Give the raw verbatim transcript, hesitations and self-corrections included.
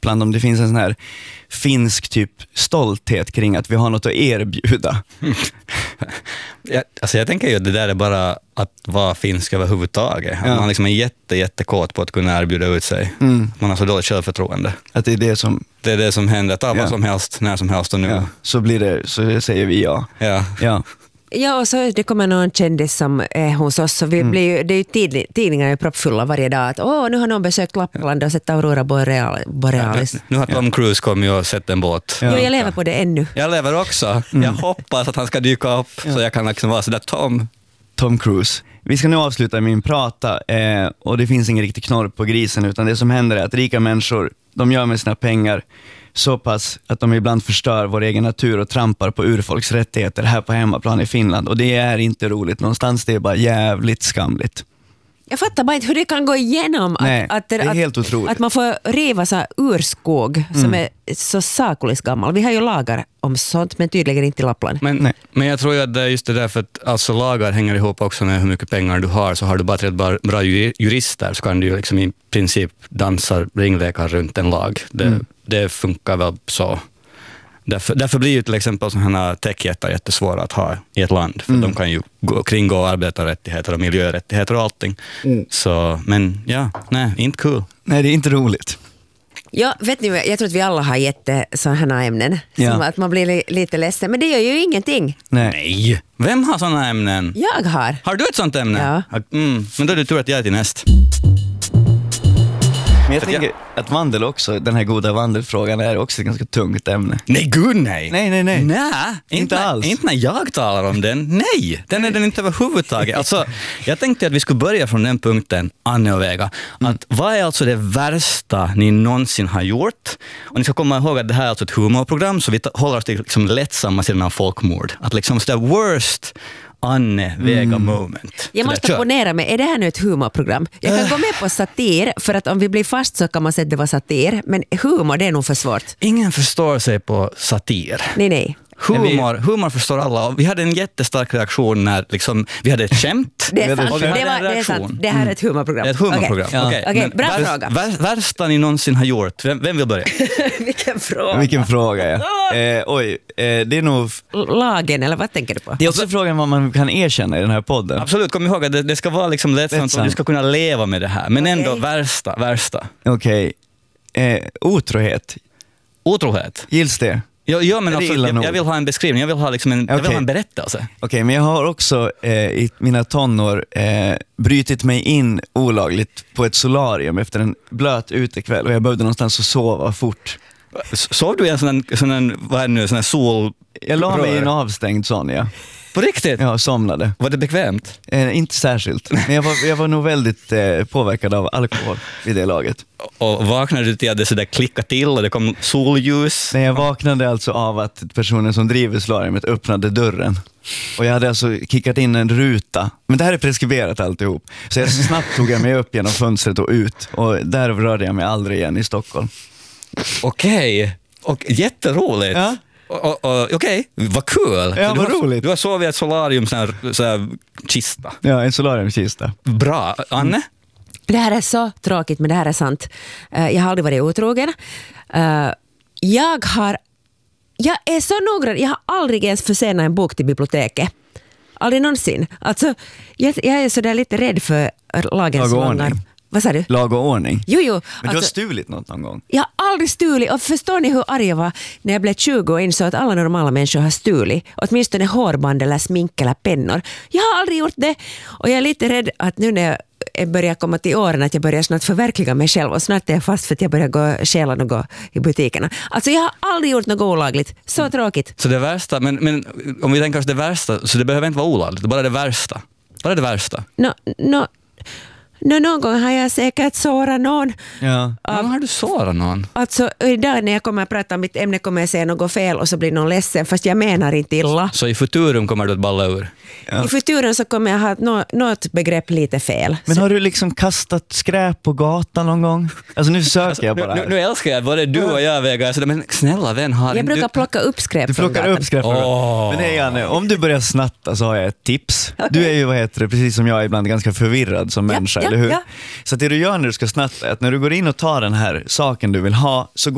Lappland om det finns en sån här finsk typ stolthet kring att vi har något att erbjuda. jag, alltså jag tänker ju att det där är bara att vara finsk överhuvudtaget. Ja. Man liksom är jätte, jättekåt på att kunna erbjuda ut sig. Mm. Man har så dåligt självförtroende. Att det är det som... Det är det som händer. Ta Ja. vad som helst, när som helst och nu. Ja, så blir det, så säger vi ja. Ja. Ja. Ja, och så det kommer någon kändis som är hos oss, så vi Mm. blir ju, det är ju tidning, tidningar är proppfulla varje dag att åh, nu har någon besökt Lappland och sett Aurora Boreal, Borealis. Nu har Tom Cruise kommit och sett en båt. Ja. Jo, jag lever på det ännu. Jag lever också. Jag hoppas att han ska dyka upp så jag kan liksom vara sådär Tom. Tom Cruise. Vi ska nu avsluta min prata eh, och det finns ingen riktig knorr på grisen, utan det som händer är att rika människor, de gör med sina pengar så pass att de ibland förstör vår egen natur och trampar på urfolks rättigheter här på hemmaplan i Finland, och det är inte roligt någonstans, det är bara jävligt skamligt. Jag fattar bara inte hur det kan gå igenom att, Nej, att, det är att, helt otroligt. att man får riva så här urskog som Mm. är så sakulis gammal. Vi har ju lagar om sånt, men tydligen inte i Lappland. Men, Nej. men jag tror ju att det är just det där, för att alltså lagar hänger ihop också med hur mycket pengar du har. Så har du bara ett bra, bra jurister så kan du ju liksom i princip dansa ringlekar runt en lag. Det, Mm. det funkar väl så. Därför, därför blir ju till exempel sådana här techjättar jättesvåra att ha i ett land. För Mm. de kan ju gå, kringgå arbetarrättigheter och miljörättigheter och allting. Mm. Så, men ja, nej, inte kul. Nej, det är inte roligt. Ja, vet ni, jag tror att vi alla har jätte sådana här ämnen. Ja. Som att man blir li, lite ledsen, men det gör ju ingenting. Nej. Nej, vem har sådana ämnen? Jag har. Har du ett sånt ämne? Ja. Mm, men då är det tur att jag är till näst. Men jag För att tänker att vandel också, den här goda vandelfrågan är också ett ganska tungt ämne. Nej, gud nej. Nej, nej, nej. Nej, inte, Inte när, alls. inte när jag talar om den. Nej, den är den inte överhuvudtaget. Alltså, jag tänkte att vi skulle börja från den punkten, Anne och Vega. Att vad är alltså det värsta ni någonsin har gjort? Och ni ska komma ihåg att det här är alltså ett humorprogram, så vi ta- håller oss till liksom lättsamma sidan av folkmord. Att liksom sådär worst Anne Vega moment. Jag Så måste där, kör. ponera mig, är det här nu ett humorprogram? Jag kan gå med på satir, för att om vi blir fast så kan man säga att det var satir, men humor, det är nog för svårt. Ingen förstår sig på satir. Nej, nej. Humor, humor förstår alla. Vi hade en jättestark reaktion när liksom, vi hade ett skämt. Det är Ja, det- sant. och vi Det, hade var, en det är reaktion. sant. Det här är ett humorprogram. Det är ett humorprogram. Okej. Okej, Okej, men bra vär- fråga. vär- Värsta ni någonsin har gjort. Vem, vem vill börja? Vilken fråga. Vilken fråga, ja. Eh, oj, eh, det är nog... Lagen, eller vad tänker du på? Det är också frågan vad man kan erkänna i den här podden. Absolut, kom ihåg att det, det ska vara liksom lättsamt och Lättsamt. du ska kunna leva med det här. Men Okej. ändå värsta, värsta. Okej. Eh, otrohet. Otrohet. Gills det? Ja, ja, men Är det alltså, illa jag, nog? jag vill ha en beskrivning, jag vill ha, liksom en, jag vill Okej. ha en berättelse. Okej, men jag har också eh, i mina tonår eh, brytit mig in olagligt på ett solarium efter en blöt utekväll och jag behövde någonstans att sova fort. S- Sov du i en sån här, sån här, vad är det nu, sån här sol... Jag la mig i en rör? avstängd sån, ja. På riktigt? Jag somnade. Var det bekvämt? Eh, inte särskilt, men jag var, jag var nog väldigt eh, påverkad av alkohol vid det laget. Och vaknade du till att det sådär klickade till och det kom solljus? Men jag vaknade alltså av att personen som driver solariumet öppnade dörren. Och jag hade alltså kickat in en ruta. Men det här är preskriberat alltihop. Så jag snabbt tog jag mig upp genom fönstret och ut. Och där rörde jag mig aldrig igen i Stockholm. Okej, och jätteroligt. Ja. Och, och, och, Okej, vad kul. Ja, Så du vad har, roligt. Du har sovit i ett solarium, sån här, så här kista. Ja, en solariumkista. Bra. Anne? Det här är så tråkigt, men det här är sant. Eh, Jag har aldrig varit otrogen. Eh, Jag har... Jag är så noggrann. Jag har aldrig ens försenat en bok till biblioteket. Aldrig någonsin. Alltså, jag, jag är så där lite rädd för lagens Lag och långa... ordning. Vad sa du? Lag och ordning. Jo, jo. Men du har Alltså, stulit något någon gång? jag har aldrig stulit. Och förstår ni hur arg jag var när jag blev tjugo och insåg att alla normala människor har stulit? Åtminstone hårband eller smink eller pennor. Jag har aldrig gjort det. Och jag är lite rädd att nu när jag börjar komma till åren att jag börjar snart förverkliga mig själv och snart är jag fast för att jag börjar gå stjäla något i butikerna. Alltså jag har aldrig gjort något olagligt. Så tråkigt. Så det värsta, men, men om vi tänker oss det värsta, så det behöver inte vara olagligt, bara det värsta. Bara det värsta. Nå, nå, nå, någon gång har jag säkert sårat någon. Ja. Ja. Har du sårat någon? Alltså idag när jag kommer att prata om mitt ämne kommer jag säga något fel och så blir någon ledsen fast jag menar inte illa. Så i futurum kommer du att balla ur? Ja. I futuren så kommer jag ha nå, något begrepp lite fel. Men Så, har du liksom kastat skräp på gatan någon gång? Alltså nu söker jag bara Nu, här. nu älskar jag både du och jag, Vega. Så, men snälla vän, har jag inte brukar du... plocka upp skräp Du från plockar gatan. upp skräp. Åh. Men hej Janne, om du börjar snatta så har jag ett tips. Du är ju, vad heter det, precis som jag ibland ganska förvirrad som Ja, människa, ja, eller hur? ja. Så att det du gör när du ska snatta är att när du går in och tar den här saken du vill ha så